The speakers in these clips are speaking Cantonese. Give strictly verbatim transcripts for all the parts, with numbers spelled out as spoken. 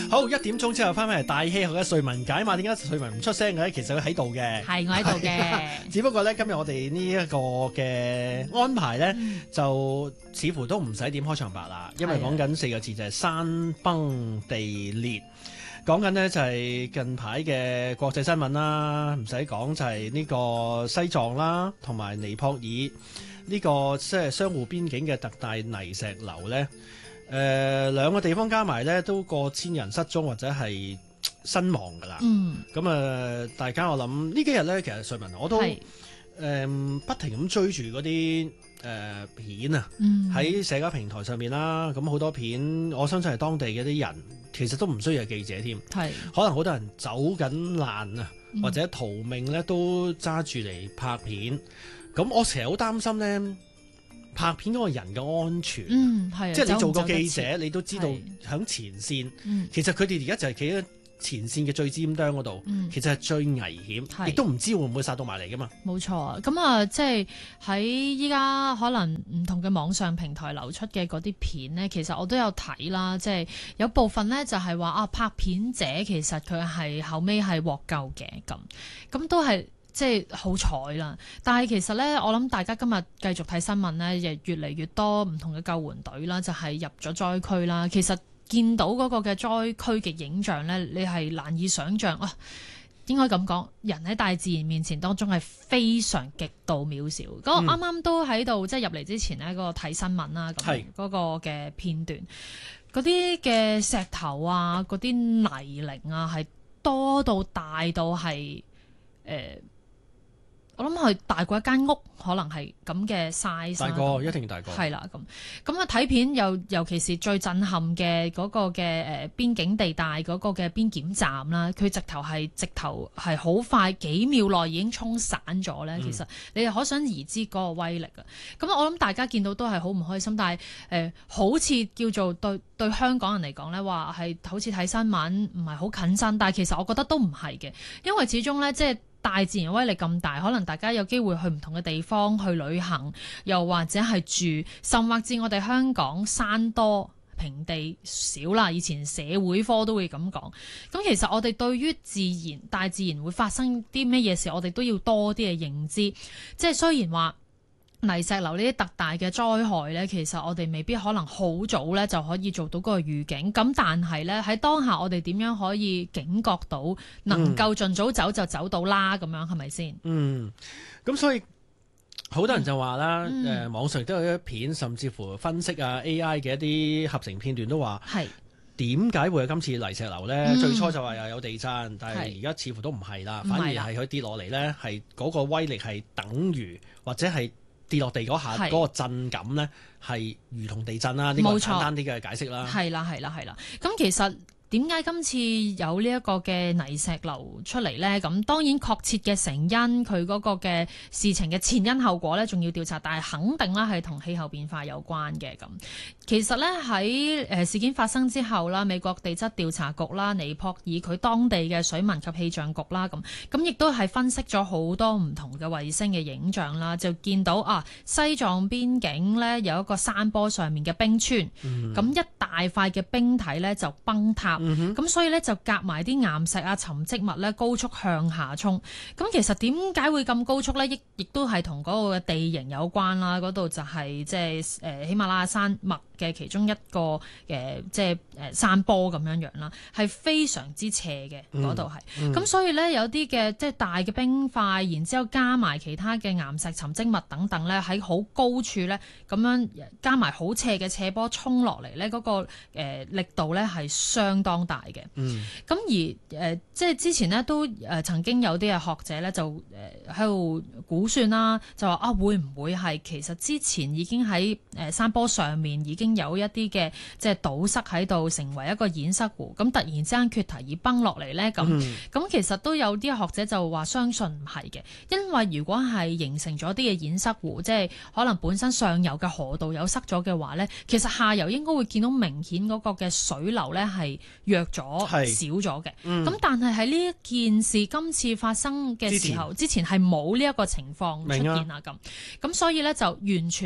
好，一點鐘之後翻返嚟大氣候嘅瑞文解碼，點解瑞文唔出聲嘅咧？其實佢喺度嘅， 係我喺度嘅。 只不過咧今日我哋呢一個嘅安排咧，嗯、就似乎都唔使點開場白啦，因為講緊四個字就係山崩地裂。講緊呢就係近排嘅國際新聞啦，唔使講就係呢個西藏啦，同埋尼泊爾呢個即係相互邊境嘅特大泥石流咧。誒、呃、兩個地方加埋咧都過千人失蹤或者係身亡㗎啦。嗯，咁啊、呃，大家我諗呢幾日咧，其實瑞文我都誒是、呃、不停咁追住嗰啲誒片啊，喺、嗯、社交平台上面啦，咁好多片，我相信係當地嘅啲人，其實都唔需要係記者添，係是可能好多人走緊難啊，嗯、或者逃命咧都揸住嚟拍片。咁我成日好擔心咧。拍片嗰個人嘅安全，嗯、即係你做個記者，你都知道喺前線。嗯、其實佢哋而家就係企喺前線嘅最尖端嗰度，嗯、其實係最危險，亦都唔知會唔會殺到埋嚟噶嘛。冇錯，咁啊，即係喺依家可能唔同嘅網上平台流出嘅嗰啲片呢，其實我都有睇啦。即係有部分呢，就係話啊，拍片者其實佢係後尾係獲救嘅，咁咁都係。即係好彩啦，但係其實咧，我諗大家今日繼續睇新聞咧，亦越嚟越多唔同嘅救援隊啦，就係、是、入咗災區啦。其實見到嗰個嘅災區嘅影像咧，你係難以想像啊！應該咁講，人喺大自然面前當中係非常極度渺小。咁、嗯、我啱啱都喺度即係入嚟之前咧，嗰、那個睇新聞啦，咁嗰、那個嘅片段，嗰啲嘅石頭啊，嗰啲泥濘啊，係多到大到係誒。呃我諗佢大過一間屋，可能係咁嘅 size。 大過一定大過。係啦，咁咁啊睇片又尤其是最震撼嘅嗰個嘅誒邊境地帶嗰個嘅邊檢站啦，佢直頭係直頭係好快幾秒內已經沖散咗咧。嗯、其實你又可想而知嗰個威力啊！咁我諗大家見到都係好唔開心，但係誒、呃、好似叫做對對香港人嚟講咧，話係好似睇新聞唔係好近身，但係其實我覺得都唔係嘅，因為始終咧即係。大自然威力咁大，可能大家有機會去唔同嘅地方去旅行，又或者係住，甚或至我哋香港山多平地少啦。以前社會科都會咁講。咁其實我哋對於自然、大自然會發生啲咩嘢事，我哋都要多啲嘅認知。即係雖然話泥石流呢啲特大嘅災害呢，其實我哋未必可能好早呢就可以做到嗰個預警。咁但係呢，喺當下，我哋點樣可以警覺到，能夠盡早走就走到啦？咁、嗯、樣係咪先？ 嗯，咁所以好多人就話啦，誒、嗯呃、網上都有一片，甚至乎分析啊 A I 嘅一啲合成片段都話係點解會有今次泥石流呢？嗯、最初就話又有地震，但係而家似乎都唔係啦，反而係佢跌落嚟呢，係嗰個威力係等於或者係。跌落地嗰下嗰個震感咧，係如同地震啦。呢個簡單啲嘅解釋啦。係啦，係啦，係啦。咁其實點解今次有呢一個嘅泥石流出嚟咧？咁當然確切嘅成因，佢嗰個嘅事情嘅前因後果咧，仲要調查，但係肯定啦係同氣候變化有關嘅。咁其實咧喺誒事件發生之後啦，美國地質調查局啦、尼泊爾佢當地嘅水文及氣象局啦，咁咁亦都係分析咗好多唔同嘅衛星嘅影像啦，就見到啊西藏邊境咧有一個山坡上面嘅冰川，咁、嗯、一大塊嘅冰體咧就崩塌。咁、嗯、哼所以咧就夾埋啲岩石啊、沉積物咧高速向下衝。咁其實點解會咁高速咧？亦亦都係同嗰個地形有關啦。嗰度就係即係誒喜馬拉雅山脈嘅其中一個誒、呃、即係誒山坡咁樣樣啦，係非常之斜嘅嗰度係。咁、嗯嗯、所以咧有啲嘅即係大嘅冰塊，然之後加埋其他嘅岩石、沉積物等等咧，喺好高處咧咁樣加埋好斜嘅斜坡衝落嚟咧，嗰、那個、呃、力度咧係相當大嘅。咁、嗯、而誒、呃、即係之前咧都誒、呃、曾經有啲嘅學者咧就誒喺度估算啦，就話啊會唔會係其實之前已經喺誒、呃、山坡上面已經有一啲嘅即係堵塞喺度，成為一個堰塞湖，咁突然之間決堤而崩落嚟咧，咁咁、嗯、其實都有啲學者就話相信唔係嘅，因為如果係形成咗啲嘅堰塞湖，即係可能本身上游嘅河道有塞咗嘅話咧，其實下游應該會見到明顯嗰個嘅水流咧係弱咗、少咗嘅。咁、嗯、但係喺呢一件事今次發生嘅時候，之前係冇呢一個情況出現啊，咁咁所以咧就完全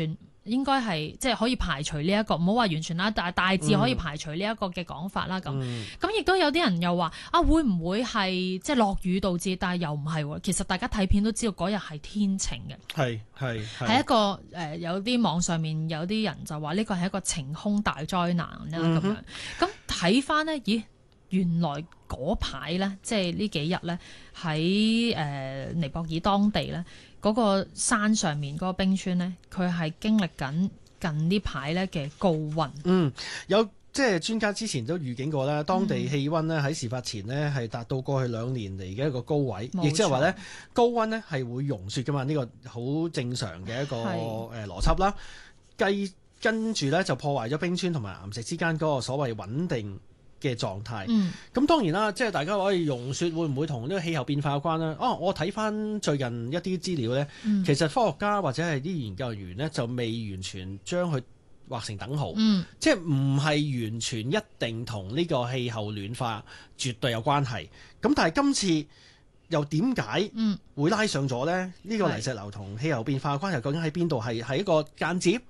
應該係即係可以排除呢、這、一個，唔好話完全啦，但係大致可以排除呢一個嘅講法啦。咁咁亦都有啲人又話啊，會唔會係即係落雨導致？但係又唔係喎。其實大家睇片都知道嗰日係天晴嘅， 係係係一個誒、呃、有啲網上面有啲人就話呢個係一個晴空大災難啦咁、嗯、樣。咁睇翻呢，咦？原來嗰排咧，即係呢幾日咧，喺誒尼泊爾當地咧，嗰、那個山上面嗰個冰川咧，佢係經歷緊近呢排咧嘅高溫。嗯， 有即係專家之前都預警過啦，當地氣溫咧喺事發前呢係達到過去兩年嚟嘅一個高位，亦即係話咧高溫咧係會融雪噶嘛，呢、這個好正常嘅一個誒邏輯啦。繼跟住咧就破壞咗冰川同埋岩石之間嗰個所謂穩定嘅狀態，咁、嗯、當然啦，即係大家可以融雪會唔會同呢個氣候變化有關呢？哦、啊，我睇翻最近一啲資料呢、嗯，其實科學家或者係啲研究人員呢，就未完全將佢畫成等號，嗯、即係唔係完全一定同呢個氣候暖化絕對有關係。咁但係今次又點解會拉上咗呢？呢、嗯、個泥石流同氣候變化嘅關係究竟喺邊度？係係一個間接，